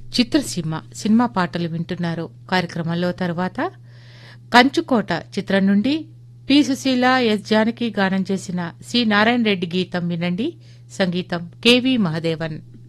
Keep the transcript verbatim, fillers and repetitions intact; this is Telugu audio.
చిత్రసీమ సినిమా పాటలు వింటున్నారు. కార్యక్రమంలో తర్వాత కంచుకోట చిత్రం నుండి పి సుశీల, ఎస్ జానకి గానం చేసిన సి నారాయణ రెడ్డి గీతం వినండి. సంగీతం కెవి మహదేవన్.